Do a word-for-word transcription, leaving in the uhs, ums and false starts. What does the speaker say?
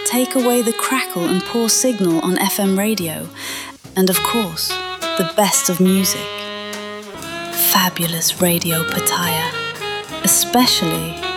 take away the crackle and poor signal on F M radio, and of course, the best of music. Fabulous Radio Pattaya, especially